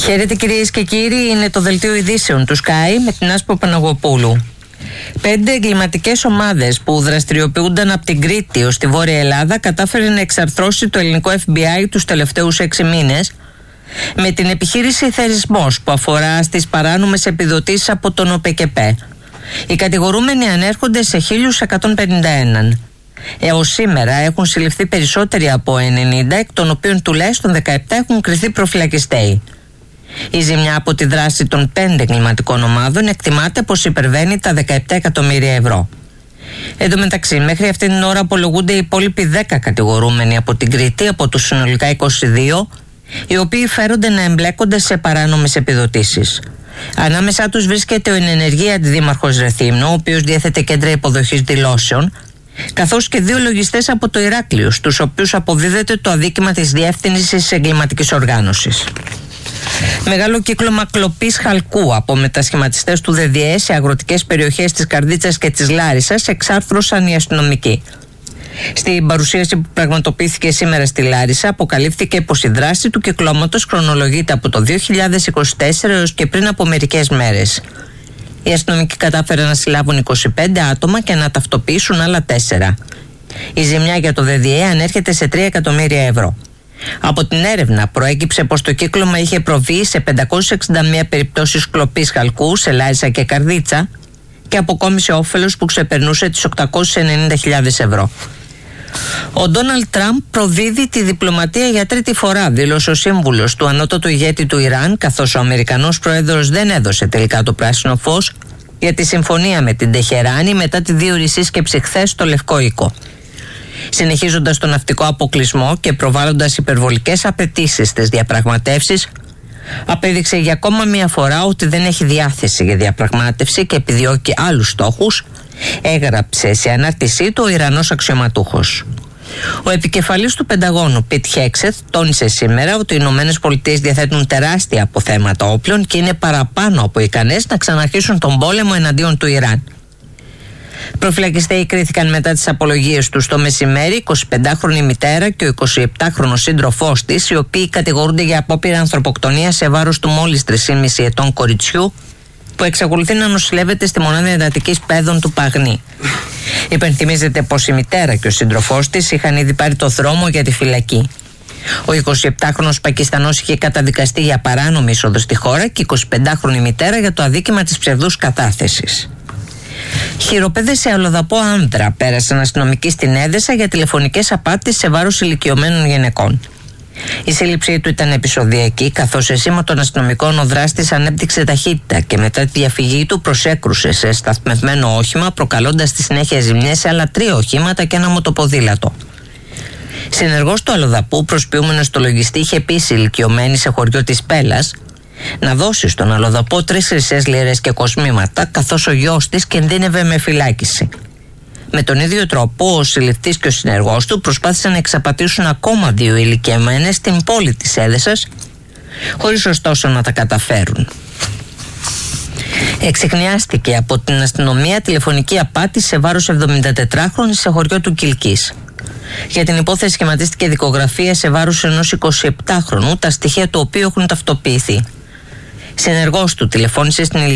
Χαίρετε κυρίες και κύριοι, είναι το δελτίο ειδήσεων του Sky με την Άσπρο Παναγοπούλου. 5 εγκληματικές ομάδες που δραστηριοποιούνταν από την Κρήτη ως τη Βόρεια Ελλάδα κατάφερε να εξαρθρώσει το ελληνικό FBI τους τελευταίους 6 μήνες με την επιχείρηση Θερισμός που αφορά στις παράνομες επιδοτήσεις από τον ΟΠΕΚΕΠΕ. Οι κατηγορούμενοι ανέρχονται σε 1.151. Έως σήμερα έχουν συλληφθεί περισσότεροι από 90, εκ των οποίων τουλάχιστον 17 έχουν κριθεί προφυλακιστέοι. Η ζημιά από τη δράση των 5 εγκληματικών ομάδων εκτιμάται πως υπερβαίνει τα 17 εκατομμύρια ευρώ. Εν τω μεταξύ, μέχρι αυτή την ώρα απολογούνται οι υπόλοιποι 10 κατηγορούμενοι από την Κρήτη, από τους συνολικά 22, οι οποίοι φέρονται να εμπλέκονται σε παράνομες επιδοτήσεις. Ανάμεσά τους βρίσκεται ο ενενεργή αντιδήμαρχος Ρεθύμνου, ο οποίος διέθετε κέντρα υποδοχής δηλώσεων, καθώς και 2 λογιστές από το Ηράκλειο, στους οποίους αποδίδεται το αδίκημα της διεύθυνσης εγκληματικής οργάνωσης. Μεγάλο κύκλωμα κλοπής χαλκού από μετασχηματιστές του ΔΔΕ σε αγροτικές περιοχές της Καρδίτσας και της Λάρισσας εξάρθρωσαν οι αστυνομικοί. Στην παρουσίαση που πραγματοποιήθηκε σήμερα στη Λάρισα, αποκαλύφθηκε πως η δράση του κυκλώματος χρονολογείται από το 2024 έως και πριν από μερικές μέρες. Οι αστυνομικοί κατάφεραν να συλλάβουν 25 άτομα και να ταυτοποιήσουν άλλα 4. Η ζημιά για το ΔΔΕ ανέρχεται σε 3 εκατομμύρια ευρώ. Από την έρευνα προέκυψε πως το κύκλωμα είχε προβεί σε 561 περιπτώσεις κλοπής χαλκού σε Λάρισα και Καρδίτσα και αποκόμισε όφελος που ξεπερνούσε τις 890.000 ευρώ. Ο Ντόναλντ Τραμπ προδίδει τη διπλωματία για τρίτη φορά, δήλωσε ο σύμβουλος του ανώτατου ηγέτη του Ιράν, καθώς ο Αμερικανός πρόεδρος δεν έδωσε τελικά το πράσινο φως για τη συμφωνία με την Τεχεράνη μετά τη 2ωρη σύσκεψη χθες στο Λευκό Οίκο. Συνεχίζοντας τον ναυτικό αποκλεισμό και προβάλλοντας υπερβολικές απαιτήσεις στις διαπραγματεύσεις, απέδειξε για ακόμα μία φορά ότι δεν έχει διάθεση για διαπραγμάτευση και επιδιώκει άλλους στόχους, έγραψε σε ανάρτησή του ο Ιρανός αξιωματούχος. Ο επικεφαλής του Πενταγώνου, Πιτ Χέξεθ, τόνισε σήμερα ότι οι ΗΠΑ διαθέτουν τεράστια αποθέματα όπλων και είναι παραπάνω από ικανές να ξαναρχίσουν τον πόλεμο εναντίον του Ιράν. Προφυλακιστέοι κρίθηκαν μετά τις απολογίες τους το μεσημέρι, 25χρονη μητέρα και ο 27χρονος σύντροφός της, οι οποίοι κατηγορούνται για απόπειρα ανθρωποκτονία σε βάρος του μόλις 3,5 ετών κοριτσιού, που εξακολουθεί να νοσηλεύεται στη μονάδα εντατικής παιδών του Παγνή. Υπενθυμίζεται πως η μητέρα και ο σύντροφός της είχαν ήδη πάρει το δρόμο για τη φυλακή. Ο 27χρονος Πακιστανός είχε καταδικαστεί για παράνομη είσοδο στη χώρα και η 25χρονη μητέρα για το αδίκημα της ψευδούς κατάθεσης. Χειροπέδες σε αλλοδαπό άνδρα πέρασαν αστυνομικοί στην Έδεσα για τηλεφωνικές απάτες σε βάρος ηλικιωμένων γυναικών. Η σύλληψή του ήταν επεισοδιακή, καθώς σε σήμα των αστυνομικών ο δράστης ανέπτυξε ταχύτητα και μετά τη διαφυγή του προσέκρουσε σε σταθμευμένο όχημα, προκαλώντας στη συνέχεια ζημιές σε άλλα 3 οχήματα και ένα μοτοποδήλατο. Συνεργός του αλλοδαπού, προσποιούμενος στο λογιστή, είχε επίσης ηλικιωμένη σε χωριό της Πέλας να δώσει στον αλλοδαπό 3 χρυσές λίρες και κοσμήματα, καθώς ο γιος της κινδύνευε με φυλάκιση. Με τον ίδιο τρόπο, ο συλληφτής και ο συνεργός του προσπάθησαν να εξαπατήσουν ακόμα 2 ηλικιωμένες στην πόλη της Έδεσας, χωρίς ωστόσο να τα καταφέρουν. Εξιχνιάστηκε από την αστυνομία τηλεφωνική απάτη σε βάρος 74χρονης σε χωριό του Κιλκής. Για την υπόθεση σχηματίστηκε δικογραφία σε βάρος ενός 27χρονου, τα στοιχεία του οποίου έχουν ταυτοποιηθεί. Συνεργός του τηλεφώνησε στην